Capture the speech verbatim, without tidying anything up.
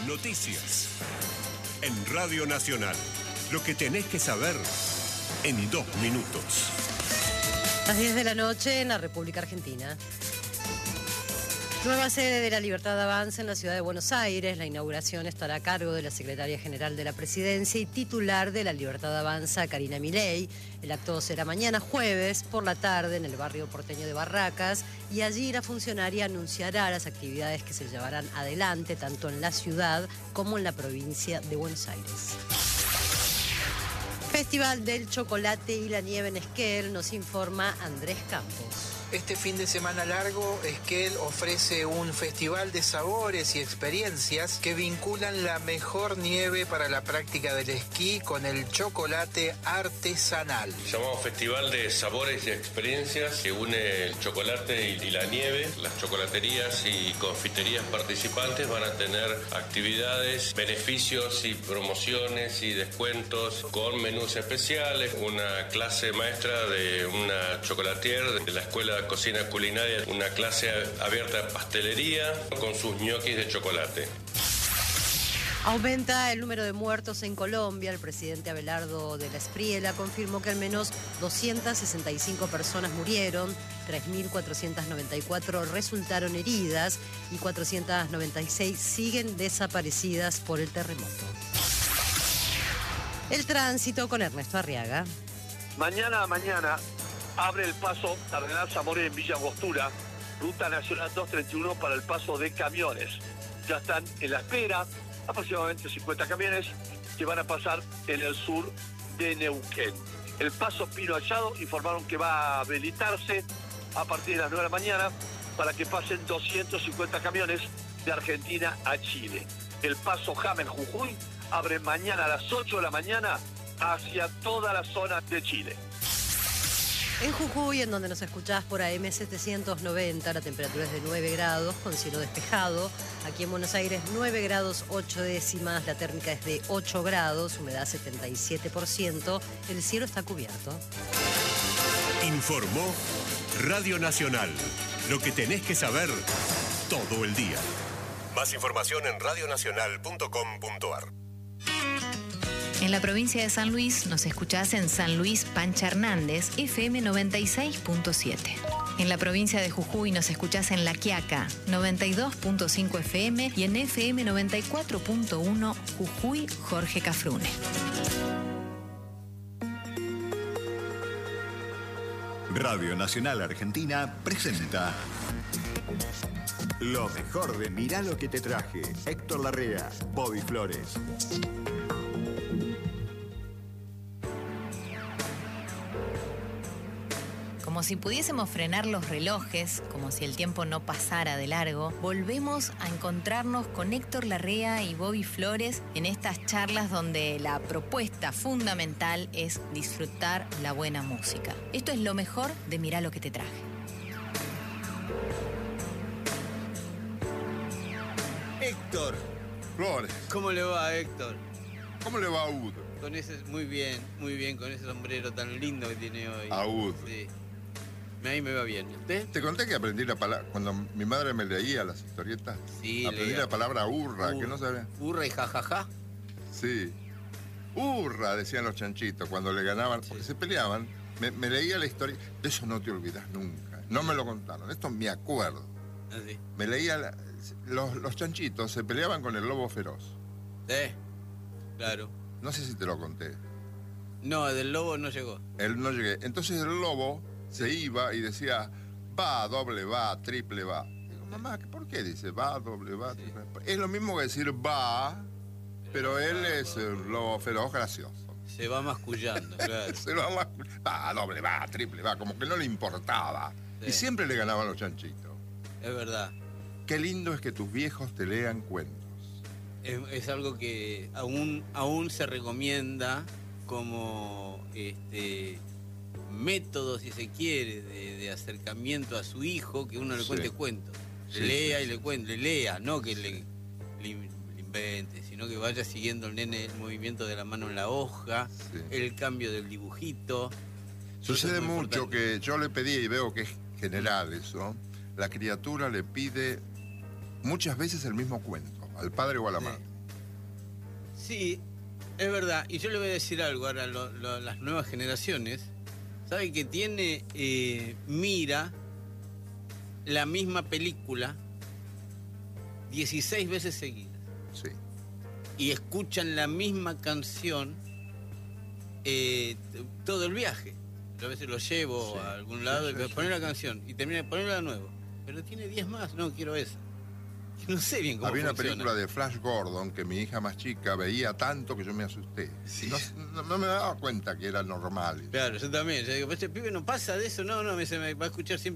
Noticias. En Radio Nacional. Lo que tenés que saber en dos minutos. Las diez de la noche en la República Argentina. Nueva sede de la Libertad Avanza en la ciudad de Buenos Aires. La inauguración estará a cargo de la Secretaria General de la Presidencia y titular de la Libertad Avanza, Karina Milei. El acto será mañana jueves por la tarde en el barrio porteño de Barracas y allí la funcionaria anunciará las actividades que se llevarán adelante tanto en la ciudad como en la provincia de Buenos Aires. Festival del Chocolate y la Nieve en Esquel, nos informa Andrés Campos. Este fin de semana largo, Esquel ofrece un festival de sabores y experiencias que vinculan la mejor nieve para la práctica del esquí con el chocolate artesanal. Llamamos Festival de Sabores y Experiencias, que une el chocolate y la nieve. Las chocolaterías y confiterías participantes van a tener actividades, beneficios y promociones y descuentos con menús especiales, una clase maestra de una chocolatier de la Escuela de Cocina Culinaria, una clase abierta de pastelería con sus ñoquis de chocolate. Aumenta el número de muertos en Colombia. El presidente Abelardo de la Espriella confirmó que al menos doscientas sesenta y cinco personas murieron, tres mil cuatrocientas noventa y cuatro resultaron heridas y cuatrocientas noventa y seis siguen desaparecidas por el terremoto. El tránsito con Ernesto Arriaga. Mañana a mañana abre el paso Cardenal Zamora en Villa Angostura, Ruta Nacional doscientos treinta y uno para el paso de camiones. Ya están en la espera aproximadamente cincuenta camiones que van a pasar en el sur de Neuquén. El paso Pino Hallado informaron que va a habilitarse a partir de las nueve de la mañana para que pasen doscientos cincuenta camiones de Argentina a Chile. El paso James Jujuy abre mañana a las ocho de la mañana hacia toda la zona de Chile. En Jujuy, en donde nos escuchás por A M setecientos noventa, la temperatura es de nueve grados, con cielo despejado. Aquí en Buenos Aires, nueve grados ocho décimas, la térmica es de ocho grados, humedad setenta y siete por ciento, el cielo está cubierto. Informó Radio Nacional. Lo que tenés que saber todo el día. Más información en radio nacional punto com punto ar. En la provincia de San Luis nos escuchás en San Luis Pancha Hernández, F M noventa y seis punto siete. En la provincia de Jujuy nos escuchás en La Quiaca, noventa y dos punto cinco F M y en F M noventa y cuatro punto uno Jujuy Jorge Cafrune. Radio Nacional Argentina presenta lo mejor de Mirá lo que te traje. Héctor Larrea, Bobby Flores. Como si pudiésemos frenar los relojes, como si el tiempo no pasara de largo, volvemos a encontrarnos con Héctor Larrea y Bobby Flores en estas charlas donde la propuesta fundamental es disfrutar la buena música. Esto es lo mejor de Mirá lo que te traje. Héctor. Flores. ¿Cómo le va, Héctor? ¿Cómo le va a Ud? Con ese, muy bien, muy bien, con ese sombrero tan lindo que tiene hoy. A Ud. Sí. A mí me va bien. ¿Usted? Te conté que aprendí la palabra, cuando mi madre me leía las historietas, sí, aprendí leía. la palabra hurra, Ur, que no sabía. Hurra y jajaja. Sí. Hurra, decían los chanchitos cuando le ganaban, porque sí. Se peleaban. Me, me leía la historia. De eso no te olvidas nunca. No me lo contaron. Esto me acuerdo. Ah, sí. Me leía la, los, los chanchitos se peleaban con el lobo feroz. Sí, claro. No sé si te lo conté. No, del lobo no llegó. Él no llegué. Entonces el lobo se iba y decía, va, doble va, triple va. Digo, mamá, ¿por qué dice va, doble va, sí. triple va? Es lo mismo que decir va, pero, pero él va, es el lobo feroz gracioso. Se va mascullando, claro. Se va mascullando. Va, doble va, triple va, como que no le importaba. Sí. Y siempre le ganaban los chanchitos. Es verdad. Qué lindo es que tus viejos te lean cuentos. Es, es algo que aún, aún se recomienda como este método, si se quiere, de, de acercamiento a su hijo, que uno le cuente sí. cuentos. Le sí, lea sí, y sí. le cuente, le lea, no que le, le, le invente, sino que vaya siguiendo el nene el movimiento de la mano en la hoja, sí. el cambio del dibujito. Sucede mucho importante. Que yo le pedí, y veo que es general eso, la criatura le pide muchas veces el mismo cuento, al padre o a la sí. madre. Sí, es verdad. Y yo le voy a decir algo ahora, lo, lo, las nuevas generaciones, ¿sabe que tiene, eh, mira la misma película dieciséis veces seguidas? Sí. Y escuchan la misma canción eh, todo el viaje. Yo a veces lo llevo Sí, a algún lado sí, y sí, me pone sí. la canción y termina de ponerla de nuevo. Pero tiene diez más, no, quiero esa. No sé bien cómo Había una funciona. película de Flash Gordon que mi hija más chica veía tanto que yo me asusté. Sí. No, no- no me daba cuenta que era normal. Claro, yo también. Yo digo, pues este pibe no pasa de eso, no, no, me, se me va a escuchar siempre